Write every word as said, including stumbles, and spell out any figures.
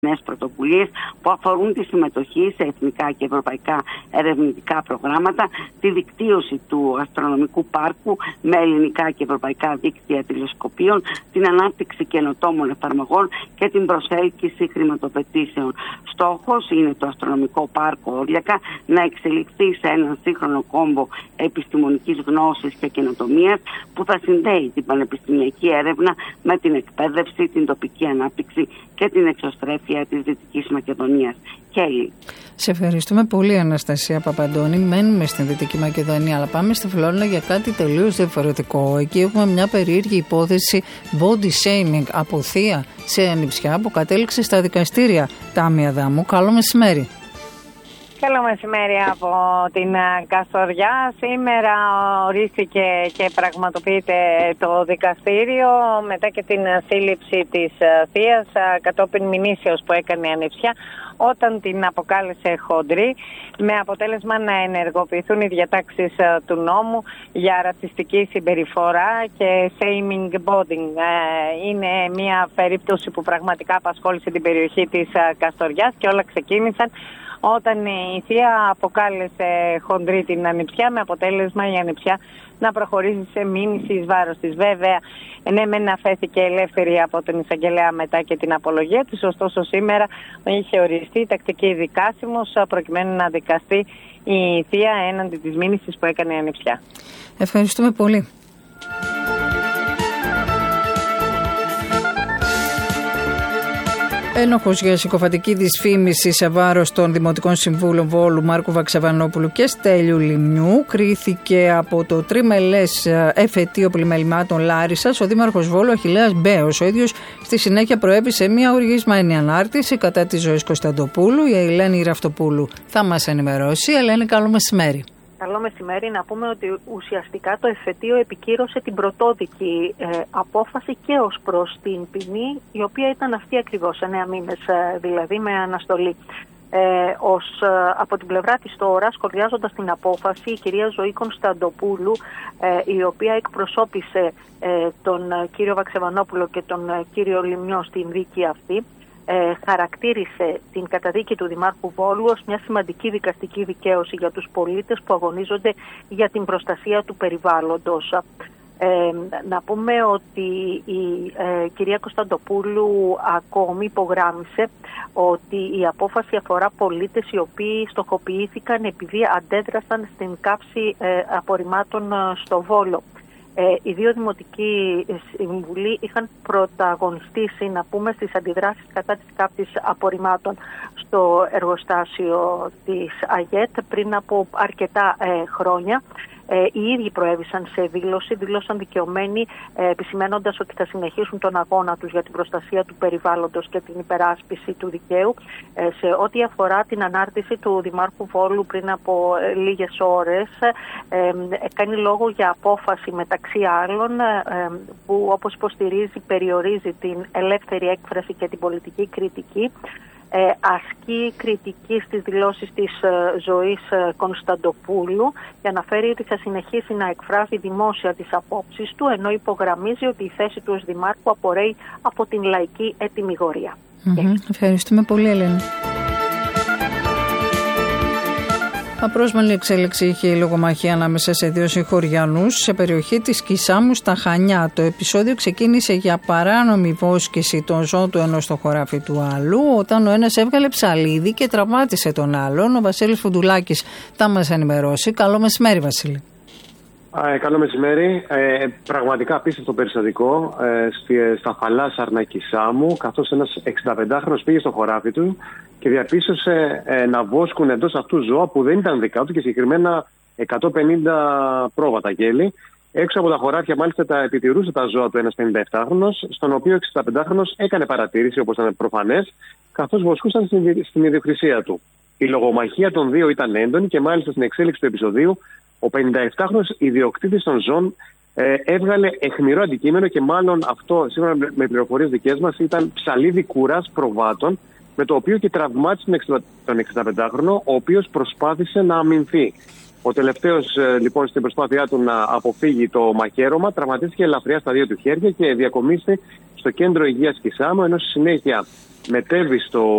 νέες πρωτοβουλίες που αφορούν τη συμμετοχή σε εθνικά και ευρωπαϊκά ερευνητικά προγράμματα, τη δικτύωση του αστρονομικού πάρκου με ελληνικά και ευρωπαϊκά δίκτυα τηλεσκοπίων, την ανάπτυξη καινοτόμων εφαρμογών και την προσέλκυση χρηματοδοτήσεων. Στόχος είναι το αστρονομικό πάρκο Όρλιακα να εξελιχθεί σε έναν σύγχρονο κόμβο επιστημονικής γνώσης και καινοτομίας που θα συνδέει την πανεπιστημιακή έρευνα με την εκπαίδευση, την τοπική ανάπτυξη και την εξωστρέφεια της Δυτικής Μακεδονίας. Κέλλη. Σε ευχαριστούμε πολύ, Αναστασία Παπαντώνη. Μένουμε στην Δυτική Μακεδονία, αλλά πάμε στη Φλόρινα για κάτι τελείως διαφορετικό. Εκεί έχουμε μια περίεργη υπόθεση body shaming από θεία σε ανιψιά που κατέληξε στα δικαστήρια. Τάμια Αδάμου, καλό μεσημέρι. Καλό μεσημέρι από την Καστοριά. Σήμερα ορίστηκε και πραγματοποιείται το δικαστήριο μετά και την σύλληψη της θείας κατόπιν μηνύσεως που έκανε η ανιψιά όταν την αποκάλεσε χοντρή, με αποτέλεσμα να ενεργοποιηθούν οι διατάξεις του νόμου για ρατσιστική συμπεριφορά και shaming bonding. Είναι μια περίπτωση που πραγματικά απασχόλησε την περιοχή της Καστοριάς και όλα ξεκίνησαν όταν η θεία αποκάλεσε χοντρή την ανιψιά, με αποτέλεσμα η ανιψιά να προχωρήσει σε μήνυση εις βάρος της. Βέβαια, ναι, μεν αφέθηκε ελεύθερη από τον εισαγγελέα μετά και την απολογία της, ωστόσο σήμερα είχε οριστεί τακτική δικάσιμος προκειμένου να δικαστεί η θεία έναντι της μήνυσης που έκανε η ανιψιά. Ευχαριστούμε πολύ. Ένοχος για συκοφαντική δυσφήμιση σε βάρος των Δημοτικών Συμβούλων Βόλου Μάρκου Βαξεβανόπουλου και Στέλιου Λιμνιού κρίθηκε από το τριμελές εφετείο πλημελημάτων Λάρισσας ο Δήμαρχος Βόλου Αχιλλέας Μπέος. Ο ίδιος στη συνέχεια προέβη σε μια οργισμένη ανάρτηση κατά της Ζωής Κωνσταντοπούλου. Η Ελένη Ραφτοπούλου θα μας ενημερώσει. Ελένη, καλό μεσημέρι. Καλό μεσημέρι. Να πούμε ότι ουσιαστικά το εφετείο επικύρωσε την πρωτόδικη ε, απόφαση και ως προς την ποινή, η οποία ήταν αυτή ακριβώς, εννέα μήνες ε, δηλαδή με αναστολή. Ε, ως, ε, από την πλευρά της τώρα, σχολιάζοντας την απόφαση, η κυρία Ζωή Κωνσταντοπούλου, ε, η οποία εκπροσώπησε ε, τον κύριο Βαξεβανόπουλο και τον ε, κύριο Λιμνιό στην δίκη αυτή, Ε, χαρακτήρισε την καταδίκη του Δημάρχου Βόλου ως μια σημαντική δικαστική δικαίωση για τους πολίτες που αγωνίζονται για την προστασία του περιβάλλοντος. Ε, να πούμε ότι η ε, κυρία Κωνσταντοπούλου ακόμη υπογράμμισε ότι η απόφαση αφορά πολίτες οι οποίοι στοχοποιήθηκαν επειδή αντέδρασαν στην καύση ε, απορριμμάτων στο Βόλο. Ε, οι δύο δημοτικοί συμβουλοί είχαν πρωταγωνιστήσει, να πούμε, στις αντιδράσεις κατά της καύσης απορριμμάτων στο εργοστάσιο της ΑΓΕΤ πριν από αρκετά ε, χρόνια. Ε, οι ίδιοι προέβησαν σε δήλωση, δήλωσαν δικαιωμένοι, ε, επισημένοντας ότι θα συνεχίσουν τον αγώνα τους για την προστασία του περιβάλλοντος και την υπεράσπιση του δικαίου. Ε, σε ό,τι αφορά την ανάρτηση του Δημάρχου Βόλου πριν από ε, λίγες ώρες, ε, ε, κάνει λόγο για απόφαση μεταξύ άλλων ε, που, όπως υποστηρίζει, περιορίζει την ελεύθερη έκφραση και την πολιτική κριτική. Ε, ασκεί κριτική στις δηλώσεις της ε, Ζωής ε, Κωνσταντοπούλου και αναφέρει ότι θα συνεχίσει να εκφράζει δημόσια τις απόψεις του, ενώ υπογραμμίζει ότι η θέση του ως δημάρχου απορρέει από την λαϊκή ετυμηγορία. Mm-hmm. Ευχαριστούμε πολύ, Ελένη. Απρόσμενη εξέλιξη είχε η λογομαχία ανάμεσα σε δύο συγχωριανούς σε περιοχή της Κισάμου στα Χανιά. Το επεισόδιο ξεκίνησε για παράνομη βόσκηση των ζώων του ενός στο χωράφι του άλλου, όταν ο ένας έβγαλε ψαλίδι και τραυμάτισε τον άλλον. Ο Βασίλης Φουντουλάκης θα μας ενημερώσει. Καλό μεσημέρι, Βασίλη. Ε, καλό μεσημέρι. Ε, πραγματικά απίστευτο περιστατικό ε, στη, στα Φαλάσσαρνα Κισάμου, καθώς ένας εξηνταπεντάχρονος πήγε στο χωράφι του και διαπίστωσε ε, να βόσκουν εντός αυτού ζώα που δεν ήταν δικά του και συγκεκριμένα εκατόν πενήντα πρόβατα γέλη. Έξω από τα χωράφια, μάλιστα, τα επιτηρούσε τα ζώα του ένας πενηνταεπτάχρονος, στον οποίο ο εξηνταπεντάχρονος έκανε παρατήρηση, όπως ήταν προφανές, καθώς βοσκούσαν στην, στην ιδιοκτησία του. Η λογομαχία των δύο ήταν έντονη και μάλιστα στην εξέλιξη του επεισοδίου ο πενηνταεπτάχρονος ιδιοκτήτης των ζώων ε, έβγαλε αιχμηρό αντικείμενο και μάλλον αυτό, σύμφωνα με πληροφορίες δικές μας, ήταν ψαλίδι κουράς προβάτων, με το οποίο και τραυμάτισε τον εξηνταπεντάχρονο, ο οποίος προσπάθησε να αμυνθεί. Ο τελευταίος, λοιπόν, στην προσπάθειά του να αποφύγει το μαχαίρωμα, τραυματίστηκε ελαφριά στα δύο του χέρια και διακομίστη στο κέντρο υγείας Κισάμου, ενώ στη συνέχεια μετέβη στο